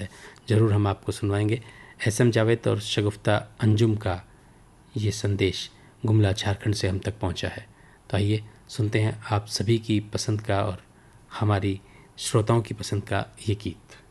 है, ज़रूर हम आपको सुनवाएंगे। एसएम जावेद और शगुफ्ता अंजुम का ये संदेश गुमला झारखंड से हम तक पहुंचा है। तो आइए सुनते हैं आप सभी की पसंद का और हमारी श्रोताओं की पसंद का ये गीत।